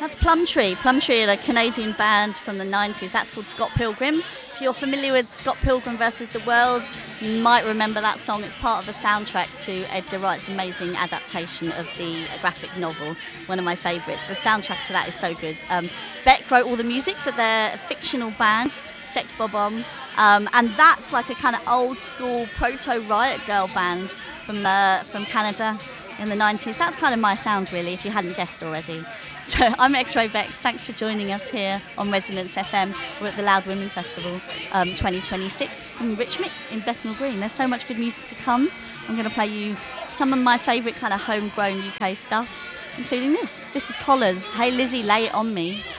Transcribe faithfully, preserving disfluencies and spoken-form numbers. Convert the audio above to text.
That's Plumtree. Plumtree are a Canadian band from the nineties. That's called Scott Pilgrim. If you're familiar with Scott Pilgrim versus the World, you might remember that song. It's part of the soundtrack to Edgar Wright's amazing adaptation of the graphic novel, one of my favourites. The soundtrack to that is so good. Um, Beck wrote all the music for their fictional band, Sex Bob-omb, um, and that's like a kind of old school proto-Riot Girl band from, uh, from Canada in the nineties. That's kind of my sound, really, if you hadn't guessed already. So I'm X-Ray Bex. Thanks for joining us here on Resonance F M. We're at the Loud Women Festival um, twenty twenty-six from Rich Mix in Bethnal Green. There's so much good music to come. I'm going to play you some of my favourite kind of homegrown U K stuff, including this. This is Collars. Hey Lizzie, lay it on me.